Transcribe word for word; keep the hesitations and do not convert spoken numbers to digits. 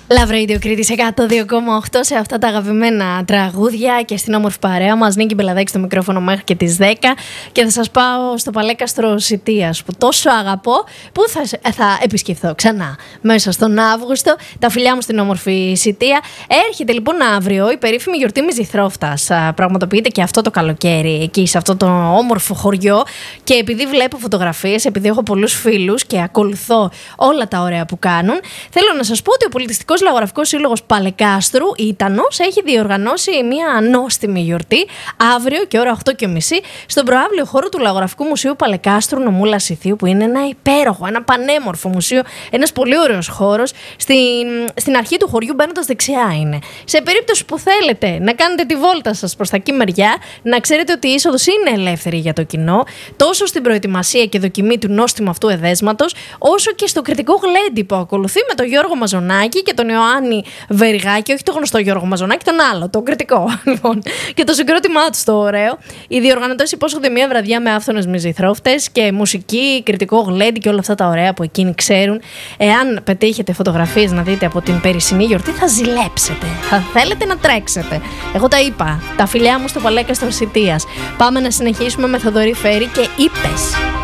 Love Radio Κρήτης εκατόν δύο κόμμα οκτώ σε αυτά τα αγαπημένα τραγούδια και στην όμορφη παρέα μας. Νίκη Μπελαδάκη στο μικρόφωνο μέχρι και τις δέκα. Και θα σας πάω στο Παλέκαστρο Σιτίας που τόσο αγαπώ, που θα, θα επισκεφθώ ξανά μέσα στον Αύγουστο. Τα φιλιά μου στην όμορφη Σιτία. Έρχεται λοιπόν αύριο η περίφημη γιορτή Μυζηθρόφτας. Πραγματοποιείται και αυτό το καλοκαίρι εκεί σε αυτό το όμορφο χωριό. Και επειδή βλέπω φωτογραφίες, επειδή έχω πολλούς φίλους και ακολουθώ όλα τα ωραία που κάνουν, θέλω να σας πω ότι ο πολιτιστικός Λαγογραφικός Σύλλογος Παλεκάστρου, η Ιτανός, έχει διοργανώσει μια νόστιμη γιορτή αύριο και ώρα οκτώ και μισή στον προαύλιο χώρο του Λαγογραφικού Μουσείου Παλεκάστρου Νομούλα Ηθίου, που είναι ένα υπέροχο, ένα πανέμορφο μουσείο, ένας πολύ ωραίος χώρος. Στην, στην αρχή του χωριού, μπαίνοντας δεξιά είναι. Σε περίπτωση που θέλετε να κάνετε τη βόλτα σας προς τα εκεί μεριά, να ξέρετε ότι η είσοδος είναι ελεύθερη για το κοινό, τόσο στην προετοιμασία και δοκιμή του νόστιμου αυτού εδέσματος, όσο και στο κριτικό γλέντι που ακολουθεί με τον Γιώργο Μαζονάκη και τον Ιωάννη Βεριγάκη, όχι το γνωστό Γιώργο Μαζονάκη, τον άλλο, τον κριτικό. Λοιπόν, και το συγκρότημά του το ωραίο. Οι διοργανωτές υπόσχονται μια βραδιά με άφθονες μυζηθρόφτες και μουσική, κριτικό γλέντι και όλα αυτά τα ωραία που εκείνοι ξέρουν. Εάν πετύχετε φωτογραφίες να δείτε από την περσινή γιορτή, θα ζηλέψετε. Θα θέλετε να τρέξετε. Εγώ τα είπα. Τα φιλιά μου στο Παλέκαστρο Σιτίας. Πάμε να συνεχίσουμε με Θοδωρή Φέρη και Είπες.